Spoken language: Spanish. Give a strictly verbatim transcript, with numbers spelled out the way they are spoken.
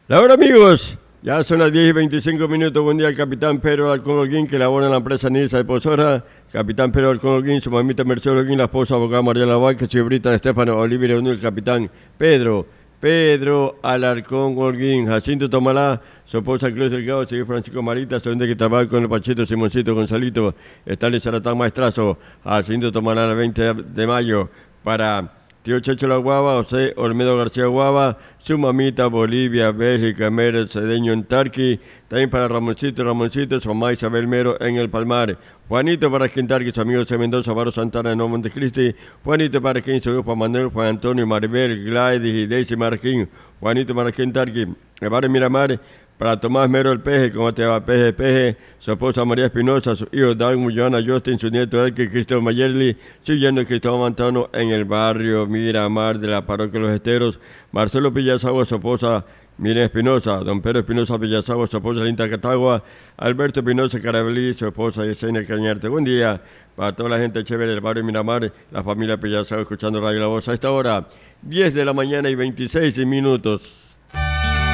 La hora, amigos, ya son las diez y veinticinco minutos. Buen día al capitán Pedro Alcón Holguín, que labora en la empresa Nisa de Posora. Capitán Pedro Alcón Holguín, su mamita Mercedes Holguín, la esposa abogada María Laval, su Brita Estefano Oliveira Unido, el capitán Pedro, Pedro Alarcón Holguín, Jacinto Tomalá, su esposa Cruz Delgado, señor Francisco Marita, según que trabaja con el Pachito, Simoncito, Gonzalito, Stanley Saratán Maestrazo, Jacinto Tomalá el veinte de mayo, para Tío Checho La Guava, José Olmedo García Guava, su mamita Bolivia, Bélgica, Mero, Cedeño en Tarqui, también para Ramoncito, Ramoncito, su mamá Isabel Mero en el Palmar, Juanito para Quintarqui, su amigo C. Mendoza, Varo Santana en Montecristi, Juanito para Quín, su hijo Manuel, Juan Antonio, Maribel, Gladys y Daisy Marquín, Juanito para Quintarqui, el barrio Miramar, para Tomás Mero el Peje, ¿cómo te va? Peje, Peje, su esposa María Espinosa, su hijo Dalmo, Joana Justin, su nieto Elke, Cristian Mayerli, su yerno Cristóbal Mantano en el barrio Miramar de la parroquia Los Esteros, Marcelo Villasagua, su esposa Miriam Espinosa, don Pedro Espinosa Villasagua, su esposa Linda Catagua, Alberto Espinosa Carabelí, su esposa Yesenia Cañarte. Buen día para toda la gente chévere del barrio Miramar, la familia Villasagua escuchando Radio La Voz a esta hora, diez de la mañana y veintiséis minutos.